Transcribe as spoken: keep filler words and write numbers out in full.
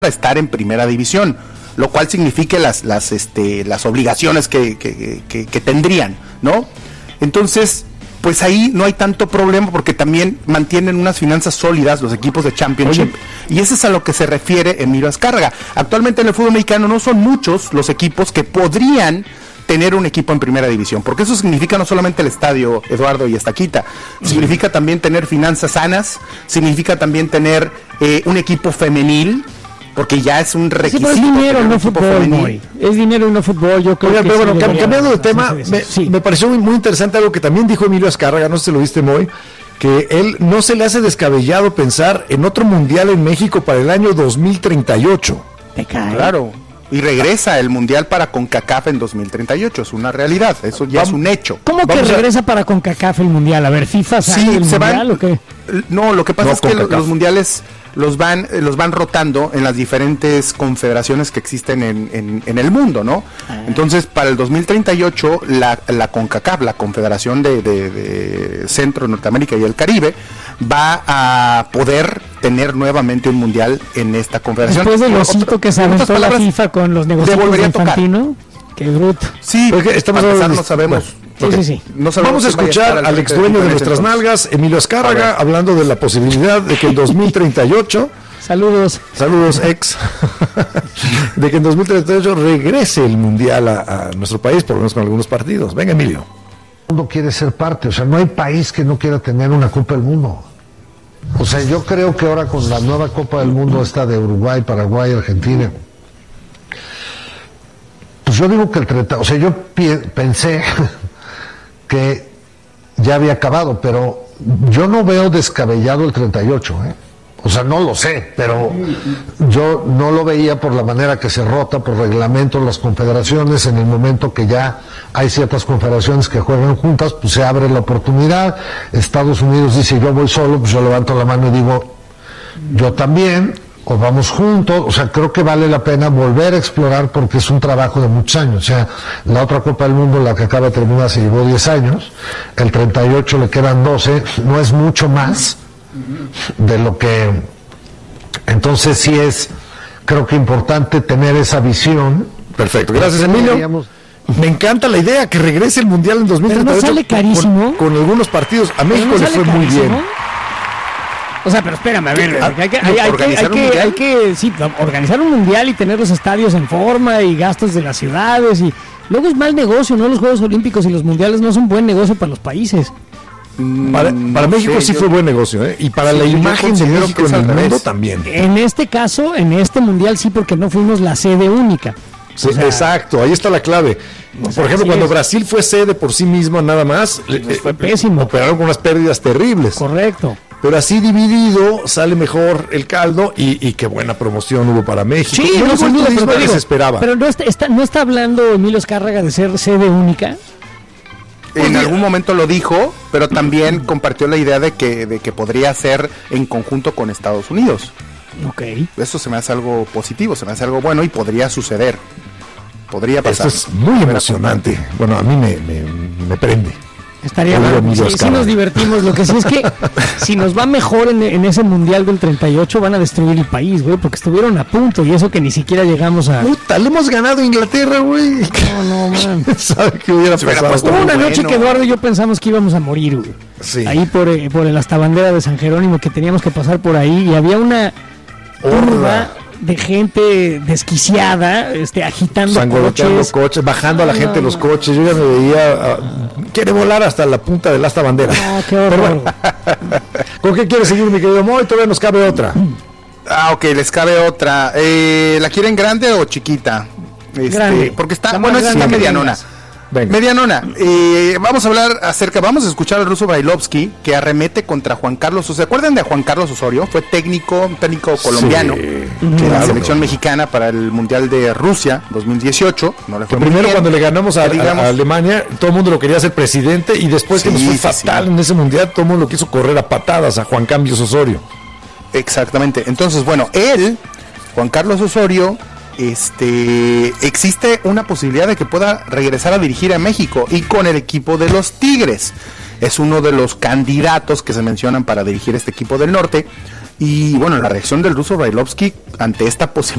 estar en primera división, lo cual significa las las este las obligaciones que, que, que, que tendrían, ¿no? Entonces, pues ahí no hay tanto problema porque también mantienen unas finanzas sólidas los equipos de Championship. Oye. Y eso es a lo que se refiere Emilio Azcárraga. Actualmente en el fútbol mexicano no son muchos los equipos que podrían tener un equipo en primera división, porque eso significa no solamente el estadio Eduardo y Estaquita, significa también tener finanzas sanas, significa también tener eh, un equipo femenil, porque ya es un requisito. Sí, pero es dinero, no fútbol, muy. Es dinero y no fútbol, yo creo. Oiga, que pero sí bueno, debería, cambiando de tema, me, sí. me pareció muy, muy interesante algo que también dijo Emilio Azcárraga, no sé si lo viste, Moy, que él no se le hace descabellado pensar en otro mundial en México para el año dos mil treinta y ocho. Te cae. Claro. Y regresa el mundial para CONCACAF en dos mil treinta y ocho, es una realidad, eso ya Vamos, es un hecho. ¿Cómo que regresa a... para CONCACAF el mundial? A ver, FIFA sale sí, del se mundial van... o qué? No, lo que pasa no, es que CONCACAF. los mundiales los van los van rotando en las diferentes confederaciones que existen en, en, en el mundo, ¿no? Ah. Entonces, para el dos mil treinta y ocho, la, la CONCACAF, la Confederación de, de, de Centro, Norteamérica y el Caribe, va a poder tener nuevamente un mundial en esta confederación. Después del osito que se aventó la FIFA con los negocios de Infantino, qué bruto. Sí, porque estamos a no sabemos. Bueno. Sí, sí, sí. No Vamos a escuchar al ex dueño de nuestras nalgas, Emilio Azcárraga, hablando de la posibilidad de que en dos mil treinta y ocho saludos, saludos ex, de que en dos mil treinta y ocho regrese el mundial a, a nuestro país, por lo menos con algunos partidos. Venga, Emilio. El mundo quiere ser parte, o sea, no hay país que no quiera tener una Copa del Mundo. O sea, yo creo que ahora con la nueva Copa del Mundo, esta de Uruguay, Paraguay, Argentina, pues yo digo que el treinta, o sea, yo pi- pensé que ya había acabado, pero yo no veo descabellado el treinta y ocho, ¿eh? O sea, no lo sé, pero yo no lo veía por la manera que se rota por reglamento las confederaciones. En el momento que ya hay ciertas confederaciones que juegan juntas, pues se abre la oportunidad. Estados Unidos dice, yo voy solo, pues yo levanto la mano y digo, yo también, o vamos juntos. O sea, creo que vale la pena volver a explorar porque es un trabajo de muchos años. O sea, la otra Copa del Mundo, la que acaba de terminar, se llevó diez años, el treinta y ocho le quedan doce, no es mucho más de lo que... Entonces sí es, creo que importante tener esa visión. Perfecto, gracias Emilio. Digamos, me encanta la idea que regrese el mundial en dos mil treinta y ocho. ¿Pero no sale carísimo? Con, con algunos partidos, a México no le fue muy bien. O sea, pero espérame, a ver, hay que, hay, hay, que, hay, que, hay que sí, organizar un mundial y tener los estadios en forma y gastos de las ciudades, y luego es mal negocio, ¿no? Los Juegos Olímpicos y los mundiales no son buen negocio para los países. Para, para no México sé, sí yo, fue buen negocio, ¿eh? Y para sí, la imagen de México en el mundo revés. También. En este caso, en este mundial sí, porque no fuimos la sede única. Sí, o sea, exacto, ahí está la clave. Por sea, ejemplo, cuando es. Brasil fue sede por sí mismo nada más, pues fue pésimo. Operaron con unas pérdidas terribles. Correcto. Pero así dividido sale mejor el caldo y, y qué buena promoción hubo para México. Sí, no, no, no, pero, digo, se esperaba. Pero no está, está, no está hablando Emilio Azcárraga de ser sede única. En algún momento lo dijo, pero también compartió la idea de que de que podría ser en conjunto con Estados Unidos. Ok. Eso se me hace algo positivo, se me hace algo bueno y podría suceder. Podría pasar. Esto es muy emocionante. Bueno, a mí me, me, me prende. Estaría bueno, sí, sí nos divertimos. Lo que sí es que si nos va mejor en, en ese mundial del treinta y ocho van a destruir el país, güey, porque estuvieron a punto y eso que ni siquiera llegamos a... Puta, le hemos ganado a Inglaterra, güey. No, no, man. ¿Sabe qué hubiera pasado? Hubo una bueno. noche que Eduardo y yo pensamos que íbamos a morir, güey. Sí. Ahí por, eh, por el hasta bandera de San Jerónimo, que teníamos que pasar por ahí y había una turba de gente desquiciada, este, agitando coches. coches, bajando a la gente no, los coches. Yo ya me veía, uh, quiere volar hasta la punta del asta bandera. Ah, qué horror. Bueno, ¿con qué quiere seguir, mi querido Moy? Todavía nos cabe otra. Ah, ok, les cabe otra. Eh, ¿La quieren grande o chiquita? Este, grande. Porque está, bueno, esa está medianona. Venga. Medianona. Eh, vamos a hablar acerca, vamos a escuchar al ruso Brailovsky que arremete contra Juan Carlos. ¿Se acuerdan de Juan Carlos Osorio? Fue técnico, técnico colombiano sí, de claro. la selección mexicana para el Mundial de Rusia dos mil dieciocho. No le fue que primero bien, cuando le ganamos a, a, a Alemania, todo el mundo lo quería hacer presidente y después sí, que nos fue sí, fatal sí. en ese Mundial, todo el mundo lo quiso correr a patadas a Juan Carlos Osorio. Exactamente. Entonces, bueno, él, Juan Carlos Osorio, este existe una posibilidad de que pueda regresar a dirigir a México y con el equipo de los Tigres. Es uno de los candidatos que se mencionan para dirigir este equipo del norte. Y bueno, la reacción del ruso Brailovsky ante esta posibilidad